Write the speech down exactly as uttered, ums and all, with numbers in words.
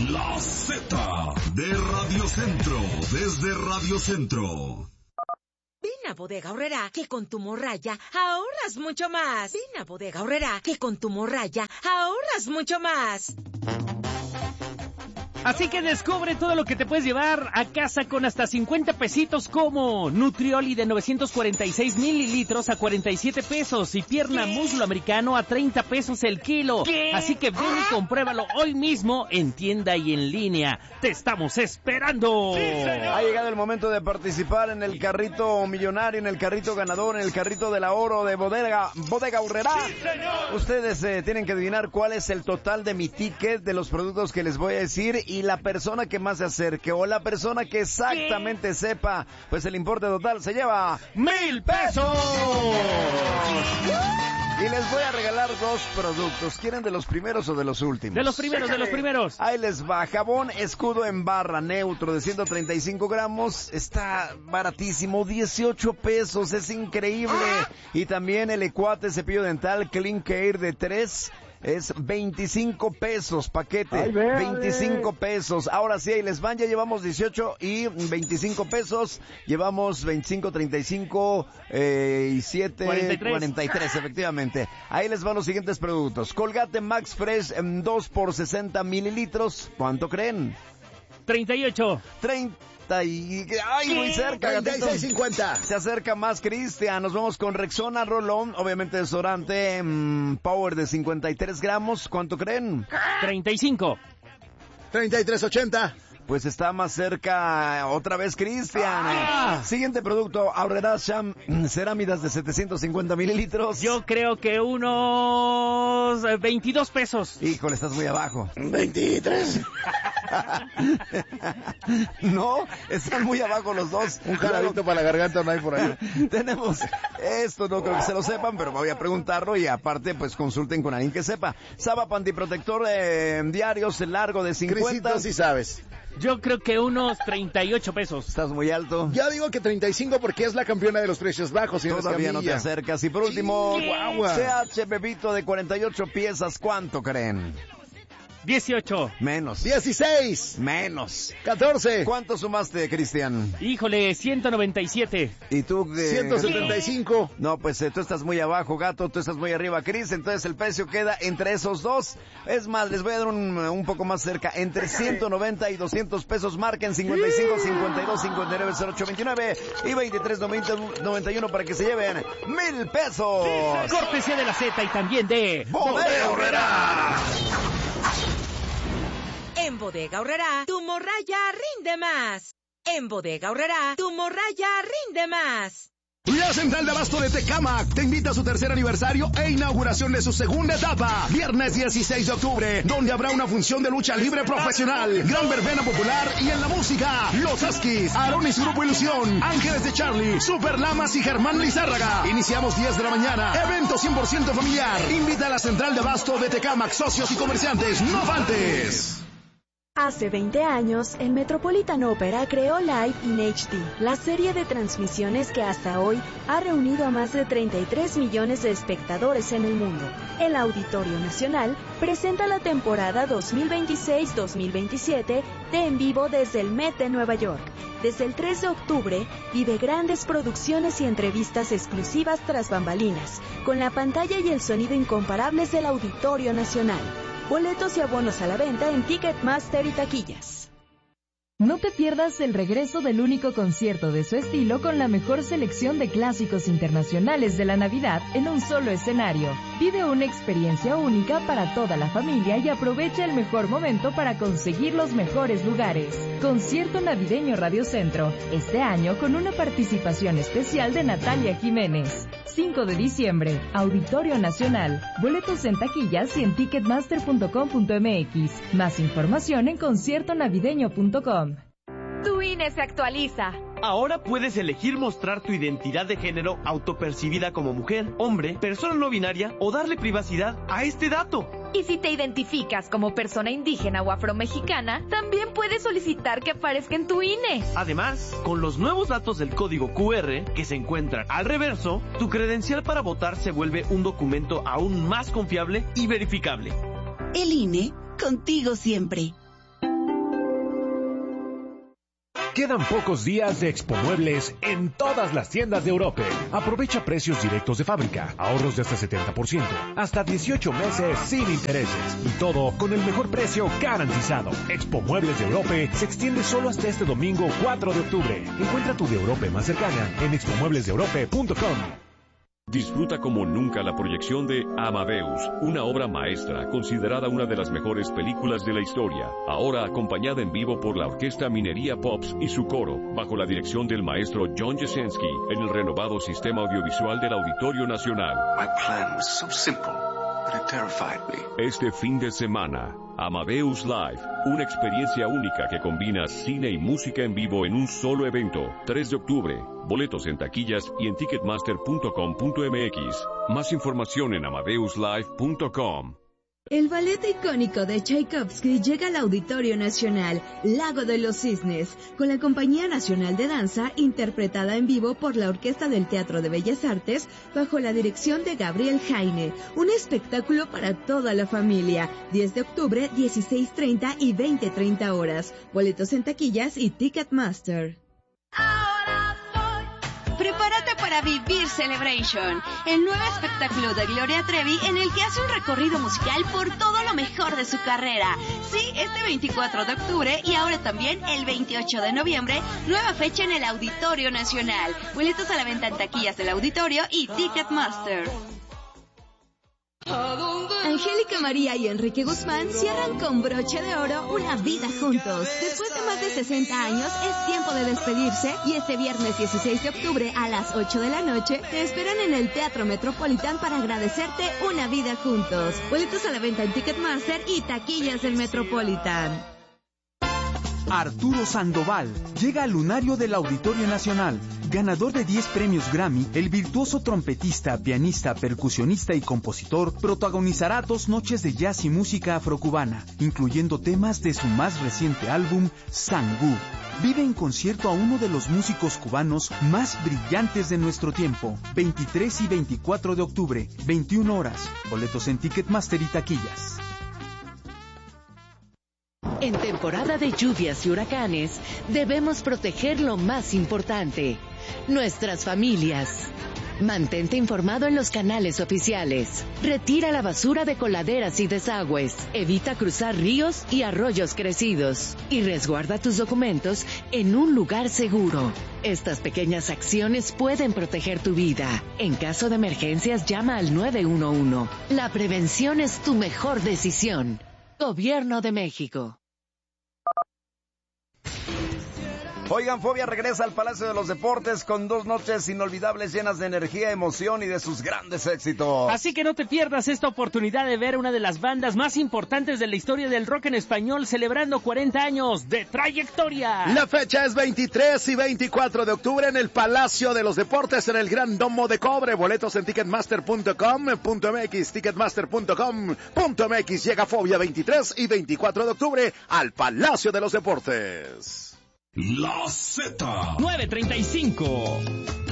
La Z de Radio Centro, desde Radio Centro. Ven a Bodega Aurrerá, que con tu morralla ahorras mucho más. Ven a Bodega Aurrerá, que con tu morralla ahorras mucho más. Así que descubre todo lo que te puedes llevar a casa con hasta cincuenta pesitos, como Nutrioli de novecientos cuarenta y seis mililitros a cuarenta y siete pesos y pierna ¿Qué? muslo americano a treinta pesos el kilo. ¿Qué? Así que ven ¿Ah? y compruébalo hoy mismo en tienda y en línea. ¡Te estamos esperando! Sí, ha llegado el momento de participar en el carrito millonario, en el carrito ganador, en el carrito del ahorro de Bodega, Bodega Aurrerá. Sí, Ustedes eh, tienen que adivinar cuál es el total de mi ticket de los productos que les voy a decir, y la persona que más se acerque o la persona que exactamente ¿Qué? sepa, pues el importe total se lleva ¡mil pesos! Y les voy a regalar dos productos. ¿Quieren de los primeros o de los últimos? De los primeros, de los primeros. Ahí les va. Jabón Escudo en barra neutro de ciento treinta y cinco gramos. Está baratísimo, dieciocho pesos. Es increíble. ¡Ah! Y también el Ecuate cepillo dental Clean Care de tres. Es veinticinco pesos paquete. Ay, veinticinco pesos. Ahora sí, ahí les van. Ya llevamos dieciocho y veinticinco pesos. Llevamos veinticinco, treinta y cinco eh, y siete, cuarenta y tres. cuarenta y tres, efectivamente. Ahí les van los siguientes productos. Colgate Max Fresh en dos por sesenta mililitros. ¿Cuánto creen? treinta y ocho. treinta y... ¡Ay, muy cerca! treinta y seis cincuenta. Se acerca más Cristian. Nos vamos con Rexona Rolón, obviamente desodorante mmm, Power de cincuenta y tres gramos. ¿Cuánto creen? treinta y cinco. treinta y tres ochenta. Pues está más cerca otra vez Cristian. Ah. Siguiente producto, Aurrerá Sham Cerámidas de setecientos cincuenta mililitros. Yo creo que unos veintidós pesos. Híjole, estás muy abajo. veintitrés. No, están muy abajo los dos. Un jarabito para la garganta no hay por ahí. Tenemos esto, no creo que se lo sepan, pero voy a preguntarlo y aparte pues consulten con alguien que sepa. Saba Pantiprotector eh, diarios, el largo de cincuenta. Crisito, sí sabes. Yo creo que unos treinta y ocho pesos. Estás muy alto. Ya digo que treinta y cinco porque es la campeona de los precios bajos. Y todavía no te acercas. Y por último, sí, C H Bebito de cuarenta y ocho piezas. ¿Cuánto creen? dieciocho. Menos. dieciséis. Menos. catorce. ¿Cuánto sumaste, Cristian? Híjole, ciento noventa y siete. ¿Y tú? Eh, ciento setenta y cinco. No, pues eh, tú estás muy abajo, Gato, tú estás muy arriba, Cris. Entonces el precio queda entre esos dos. Es más, les voy a dar un, un poco más cerca. Entre ciento noventa y doscientos pesos. Marquen cincuenta y cinco, cincuenta y dos, cincuenta y nueve, cero ocho veintinueve y veintitrés, noventa y uno para que se lleven mil pesos. Cortesía de la Z y también de Bodega Aurrerá. En Bodega Aurrerá, tu morralla rinde más. En Bodega Aurrerá, tu morralla rinde más. La Central de Abasto de Tecámac te invita a su tercer aniversario e inauguración de su segunda etapa, viernes dieciséis de octubre, donde habrá una función de lucha libre profesional, gran verbena popular y en la música, Los Askis, Aarón y su grupo Ilusión, Ángeles de Charlie, Super Lamas y Germán Lizárraga. Iniciamos diez de la mañana, evento cien por ciento familiar. Invita a la Central de Abasto de Tecámac, socios y comerciantes, no faltes. Hace veinte años, el Metropolitan Opera creó Live in H D, la serie de transmisiones que hasta hoy ha reunido a más de treinta y tres millones de espectadores en el mundo. El Auditorio Nacional presenta la temporada dos mil veintiséis dos mil veintisiete de En Vivo desde el Met de Nueva York. Desde el tres de octubre, vive grandes producciones y entrevistas exclusivas tras bambalinas, con la pantalla y el sonido incomparables del Auditorio Nacional. Boletos y abonos a la venta en Ticketmaster y taquillas. No te pierdas el regreso del único concierto de su estilo con la mejor selección de clásicos internacionales de la Navidad en un solo escenario. Vive una experiencia única para toda la familia y aprovecha el mejor momento para conseguir los mejores lugares. Concierto navideño Radio Centro, este año con una participación especial de Natalia Jiménez. cinco de diciembre, Auditorio Nacional. Boletos en taquillas y en ticketmaster punto com punto m x. Más información en concierto navideño punto com. Tu I N E se actualiza. Ahora puedes elegir mostrar tu identidad de género autopercibida como mujer, hombre, persona no binaria o darle privacidad a este dato. Y si te identificas como persona indígena o afromexicana, también puedes solicitar que aparezca en tu I N E. Además, con los nuevos datos del código Q R que se encuentran al reverso, tu credencial para votar se vuelve un documento aún más confiable y verificable. El I N E, contigo siempre. Quedan pocos días de Expo Muebles en todas las tiendas de Europe. Aprovecha precios directos de fábrica, ahorros de hasta setenta por ciento, hasta dieciocho meses sin intereses y todo con el mejor precio garantizado. Expo Muebles de Europe se extiende solo hasta este domingo cuatro de octubre. Encuentra tu de Europe más cercana en expo muebles de europe punto com. Disfruta como nunca la proyección de Amadeus, una obra maestra considerada una de las mejores películas de la historia, ahora acompañada en vivo por la Orquesta Minería Pops y su coro, bajo la dirección del maestro John Jasenski, en el renovado sistema audiovisual del Auditorio Nacional. My plan was so simple, but it terrified me. Este fin de semana, Amadeus Live, una experiencia única que combina cine y música en vivo en un solo evento. tres de octubre, boletos en taquillas y en ticketmaster punto com punto m x. Más información en amadeus live punto com. El ballet icónico de Tchaikovsky llega al Auditorio Nacional, Lago de los Cisnes, con la Compañía Nacional de Danza, interpretada en vivo por la Orquesta del Teatro de Bellas Artes, bajo la dirección de Gabriel Jaine. Un espectáculo para toda la familia. diez de octubre, dieciséis treinta y veinte treinta horas. Boletos en taquillas y Ticketmaster. Prepárate para vivir Celebration, el nuevo espectáculo de Gloria Trevi en el que hace un recorrido musical por todo lo mejor de su carrera. Sí, este veinticuatro de octubre y ahora también el veintiocho de noviembre, nueva fecha en el Auditorio Nacional. Boletos a la venta en taquillas del Auditorio y Ticketmaster. Angélica María y Enrique Guzmán cierran con broche de oro una vida juntos. Después de más de sesenta años, es tiempo de despedirse y este viernes dieciséis de octubre a las ocho de la noche te esperan en el Teatro Metropolitan para agradecerte una vida juntos. Boletos a la venta en Ticketmaster y taquillas del Metropolitan. Arturo Sandoval llega al lunario del Auditorio Nacional. Ganador de diez premios Grammy, el virtuoso trompetista, pianista, percusionista y compositor protagonizará dos noches de jazz y música afrocubana, incluyendo temas de su más reciente álbum, Sangú. Vive en concierto a uno de los músicos cubanos más brillantes de nuestro tiempo. veintitrés y veinticuatro de octubre, veintiuna horas. Boletos en Ticketmaster y taquillas. En temporada de lluvias y huracanes, debemos proteger lo más importante, nuestras familias. Mantente informado en los canales oficiales. Retira la basura de coladeras y desagües. Evita cruzar ríos y arroyos crecidos. Y resguarda tus documentos en un lugar seguro. Estas pequeñas acciones pueden proteger tu vida. En caso de emergencias, llama al nueve uno uno. La prevención es tu mejor decisión. Gobierno de México. Oigan, Fobia regresa al Palacio de los Deportes con dos noches inolvidables llenas de energía, emoción y de sus grandes éxitos. Así que no te pierdas esta oportunidad de ver una de las bandas más importantes de la historia del rock en español celebrando cuarenta años de trayectoria. La fecha es veintitrés y veinticuatro de octubre en el Palacio de los Deportes en el Gran Domo de Cobre. Boletos en ticketmaster punto com punto m x, ticketmaster punto com punto m x. Llega Fobia veintitrés y veinticuatro de octubre al Palacio de los Deportes. La Z. nueve treinta y cinco.